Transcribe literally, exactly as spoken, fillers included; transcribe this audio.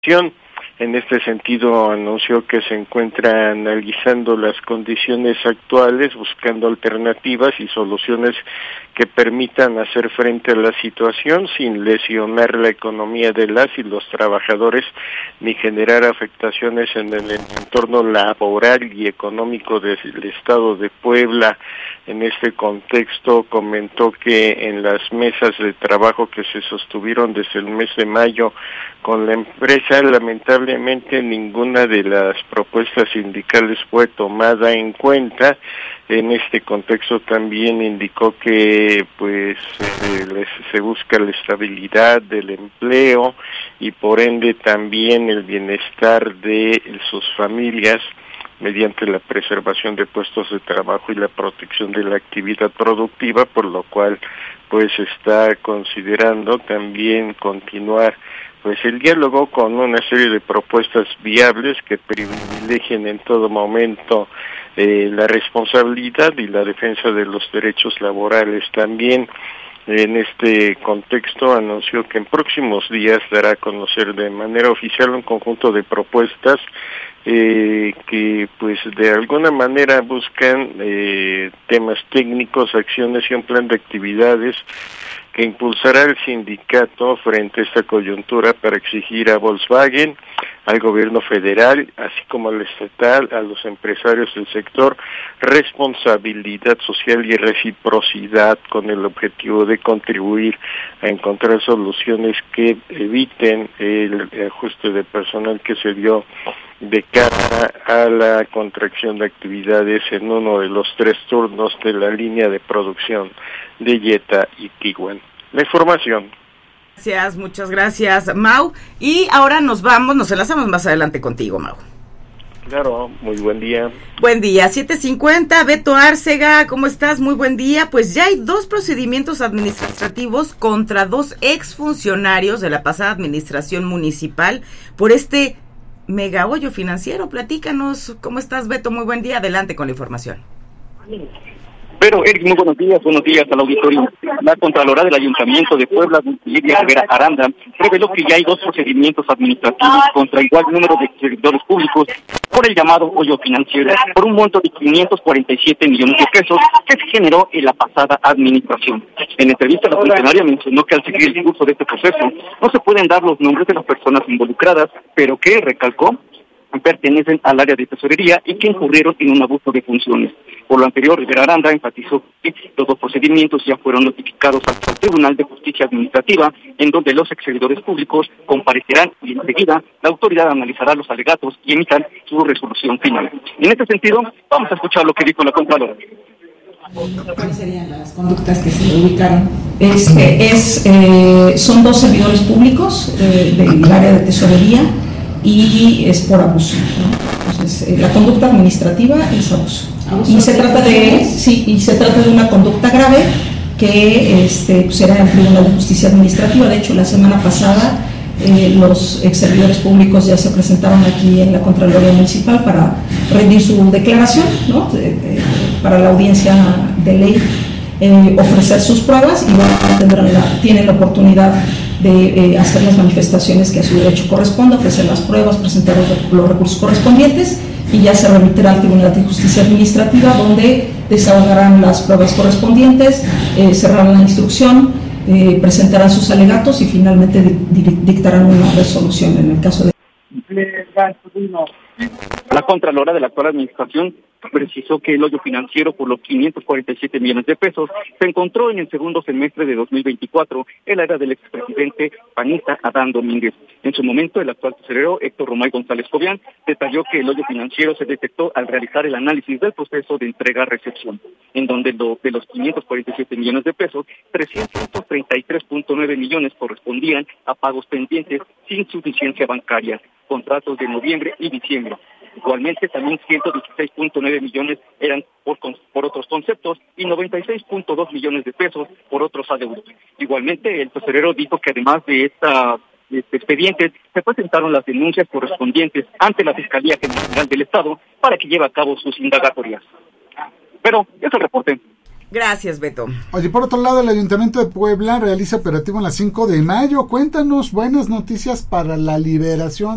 En este sentido, anunció que se encuentra analizando las condiciones actuales, buscando alternativas y soluciones que permitan hacer frente a la situación sin lesionar la economía de las y los trabajadores ni generar afectaciones en el entorno laboral y económico del Estado de Puebla. En este contexto, comentó que en las mesas de trabajo que se sostuvieron desde el mes de mayo con la empresa, lamentablemente ninguna de las propuestas sindicales fue tomada en cuenta. En este contexto también indicó que pues eh, les, se busca la estabilidad del empleo y por ende también el bienestar de sus familias mediante la preservación de puestos de trabajo y la protección de la actividad productiva, por lo cual pues está considerando también continuar pues el diálogo con una serie de propuestas viables que privilegien en todo momento eh, la responsabilidad y la defensa de los derechos laborales. También en este contexto anunció que en próximos días dará a conocer de manera oficial un conjunto de propuestas eh, que pues de alguna manera buscan eh, temas técnicos, acciones y un plan de actividades que impulsará el sindicato frente a esta coyuntura para exigir a Volkswagen, al gobierno federal, así como al estatal, a los empresarios del sector, responsabilidad social y reciprocidad con el objetivo de contribuir a encontrar soluciones que eviten el ajuste de personal que se dio de cara a la contracción de actividades en uno de los tres turnos de la línea de producción de Jetta y Tiguan. La información. Gracias, muchas gracias, Mau. Y ahora nos vamos, nos enlazamos más adelante contigo, Mau. Claro, muy buen día. Buen día, siete cincuenta, Beto Árcega, ¿cómo estás? Muy buen día. Pues ya hay dos procedimientos administrativos contra dos exfuncionarios de la pasada administración municipal por este mega hoyo financiero. Platícanos, ¿cómo estás, Beto? Muy buen día, adelante con la información. Pero, Eric, muy buenos días, buenos días al auditorio. La Contralora del Ayuntamiento de Puebla, Lidia Rivera Aranda, reveló que ya hay dos procedimientos administrativos contra igual número de servidores públicos por el llamado hoyo financiero, por un monto de quinientos cuarenta y siete millones de pesos que se generó en la pasada administración. En entrevista, la funcionaria mencionó que al seguir el curso de este proceso, no se pueden dar los nombres de las personas involucradas, pero que, recalcó, pertenecen al área de tesorería y que incurrieron en un abuso de funciones. Por lo anterior, Rivera Aranda enfatizó que los dos procedimientos ya fueron notificados al Tribunal de Justicia Administrativa, en donde los exservidores públicos comparecerán y enseguida la autoridad analizará los alegatos y emitirá su resolución final. En este sentido, vamos a escuchar lo que dijo la Contralora. ¿Cuáles serían las conductas que se ubicaron? Este, es, eh, son dos servidores públicos eh, del área de tesorería y es por abuso, ¿no? Entonces, eh, la conducta administrativa es abuso. Y se trata de, sí, y se trata de una conducta grave que este, pues era en el Tribunal de Justicia Administrativa. De hecho, la semana pasada eh, los ex servidores públicos ya se presentaron aquí en la Contraloría Municipal para rendir su declaración, ¿no? de, de, para la audiencia de ley, eh, ofrecer sus pruebas y bueno, tendrán la, tienen la oportunidad de eh, hacer las manifestaciones que a su derecho corresponde, ofrecer las pruebas, presentar los, los recursos correspondientes y ya se remitirá al Tribunal de Justicia Administrativa, donde desahogarán las pruebas correspondientes, eh, cerrarán la instrucción, eh, presentarán sus alegatos y finalmente di- di- dictarán una resolución en el caso de... La Contralora de la actual administración precisó que el hoyo financiero por los quinientos cuarenta y siete millones de pesos se encontró en el segundo semestre de dos mil veinticuatro en la era del expresidente panista Adán Domínguez. En su momento, el actual tesorero Héctor Romay González Cobian detalló que el hoyo financiero se detectó al realizar el análisis del proceso de entrega-recepción, en donde lo, de los quinientos cuarenta y siete millones de pesos, trescientos treinta y tres punto nueve millones correspondían a pagos pendientes sin suficiencia bancaria, contratos de noviembre y diciembre. Igualmente, también ciento dieciséis punto nueve millones eran por, por otros conceptos y noventa y seis punto dos millones de pesos por otros adeudos. Igualmente, el tesorero dijo que además de esta de este expedientes, se presentaron las denuncias correspondientes ante la Fiscalía General del Estado para que lleve a cabo sus indagatorias. Pero, es el reporte. Gracias, Beto. Oye, por otro lado, el Ayuntamiento de Puebla realiza operativo en la cinco de mayo. Cuéntanos buenas noticias para la liberación